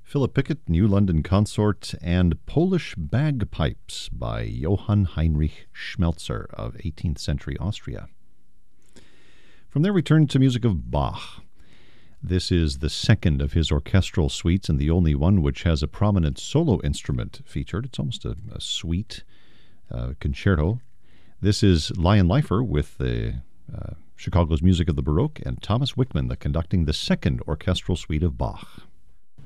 Philip Pickett, New London Consort, and Polish Bagpipes by Johann Heinrich Schmelzer of 18th century Austria. From there we turn to music of Bach. This is the second of his orchestral suites and the only one which has a prominent solo instrument featured. It's almost a suite concerto. This is Lion Leifer with the Chicago's Music of the Baroque and Thomas Wickman conducting the second orchestral suite of Bach.